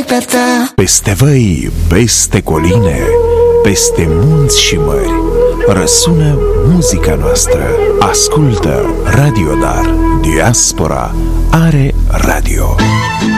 pe-a ta. Peste văi, peste coline, peste munți și mări, răsună muzica noastră. Ascultă Radio Dar. Diaspora are radio.